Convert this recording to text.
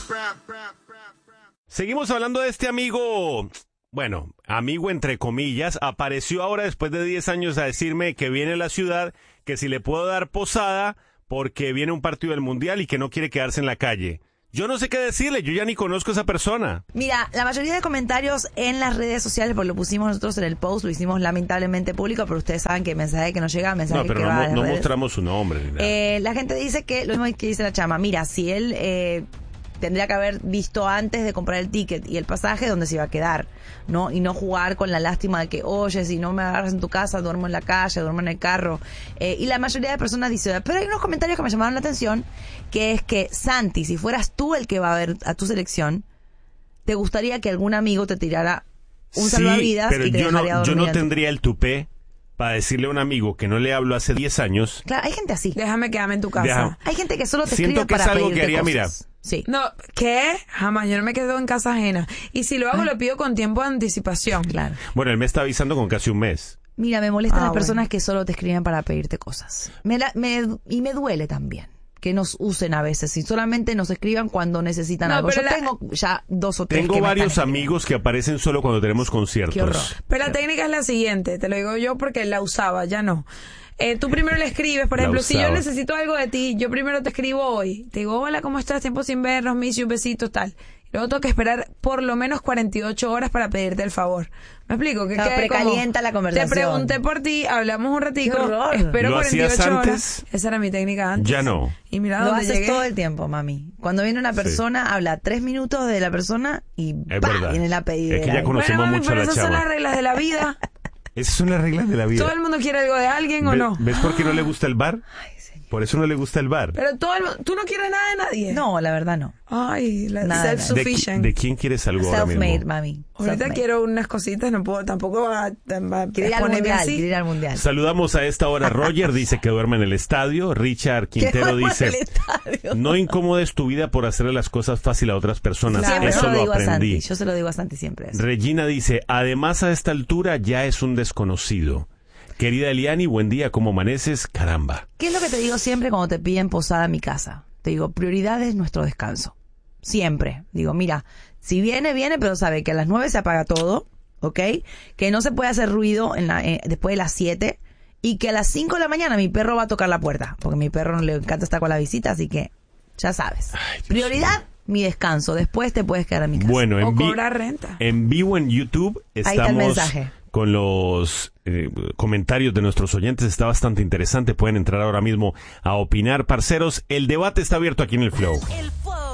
Seguimos hablando de este amigo, bueno, amigo entre comillas, apareció ahora después de 10 años a decirme que viene a la ciudad, que si le puedo dar posada porque viene un partido del Mundial y que no quiere quedarse en la calle. Yo no sé qué decirle, yo ya ni conozco a esa persona. Mira, la mayoría de comentarios en las redes sociales, porque lo pusimos nosotros en el post, lo hicimos lamentablemente público, pero ustedes saben que mensaje que nos llega, mensaje que va a las no redes. mostramos su nombre. Ni nada. La gente dice que, lo mismo que dice la chama, mira, si él tendría que haber visto antes de comprar el ticket y el pasaje donde se iba a quedar, ¿no? Y no jugar con la lástima de que, oye, si no me agarras en tu casa, duermo en la calle, duermo en el carro. Y la mayoría de personas dicen, pero hay unos comentarios que me llamaron la atención, que es que, Santi, si fueras tú el que va a ver a tu selección, ¿te gustaría que algún amigo te tirara un salvavidas pero y te dejaría dormir? Yo no tendría el tupé para decirle a un amigo que no le hablo hace 10 años. Claro, hay gente así. Déjame quedarme en tu casa. Hay gente que solo te Siento escribe que para es algo pedirte que haría, cosas. mira. Sí. No, ¿qué? Jamás, yo no me quedo en casa ajena. Y si lo hago, lo pido con tiempo de anticipación. Claro. Bueno, él me está avisando con casi un mes. Mira, me molestan las bueno. personas que solo te escriben para pedirte cosas. Y me duele también que nos usen a veces y solamente nos escriban cuando necesitan algo. Yo tengo ya 2 o 3 Tengo que me varios están amigos que aparecen solo cuando tenemos conciertos. Qué horror. Pero la técnica es la siguiente, te lo digo yo porque la usaba, ya no. Tú primero le escribes, por ejemplo, si yo necesito algo de ti, yo primero te escribo hoy. Te digo, hola, ¿cómo estás? Tiempo sin vernos, miss you, besitos, tal. Luego tengo que esperar por lo menos 48 horas para pedirte el favor. ¿Me explico? Que precalienta la conversación. Te pregunté por ti, hablamos un ratico, Qué horror. espero ¿Lo 48 hacías horas. antes? Esa era mi técnica antes. Ya no. Y mira Lo dónde haces llegué. todo el tiempo, mami. Cuando viene una persona, habla 3 minutos de la persona y Es ¡bah! verdad. Viene la pedida. Es que ya conocemos Bueno, mami, mucho a pero la esas son chava. las reglas de la vida. Esas son las reglas de la vida. ¿Todo el mundo quiere algo de alguien o no? ¿Ves por qué no le gusta el bar? Por eso no le gusta el bar. Pero tú no quieres nada de nadie. No, la verdad no. Ay, la Nada, self-sufficient. ¿De quién quieres algo ahora Self-made, mismo? mami. Ahorita Self-made. quiero unas cositas, no puedo, tampoco va a Quiero ir al ponerme mundial, así. quiero ir al mundial. Saludamos a esta hora. Roger dice que duerme en el estadio. Richard Quintero duermo en dice, el estadio. no incomodes tu vida por hacerle las cosas fácil a otras personas. Claro. Siempre Eso se lo lo digo a Santi. aprendí. Yo se lo digo a Santi siempre. Eso. Regina dice, además a esta altura ya es un desconocido. Querida Eliani, buen día, ¿cómo amaneces? Caramba. ¿Qué es lo que te digo siempre cuando te piden posada en mi casa? Te digo, prioridad es nuestro descanso. Siempre. Digo, mira, si viene, pero sabe que a las 9 se apaga todo, ¿ok? Que no se puede hacer ruido después de las 7 y que a las 5 de la mañana mi perro va a tocar la puerta, porque a mi perro le encanta estar con la visita, así que ya sabes. Ay, Dios Prioridad, mi descanso. Después te puedes quedar en mi casa. Bueno, O cobrar renta. en vivo en YouTube Ahí está el estamos mensaje. con los comentarios de nuestros oyentes. Está bastante interesante. Pueden entrar ahora mismo a opinar. Parceros, el debate está abierto aquí en el Flow. El Flow.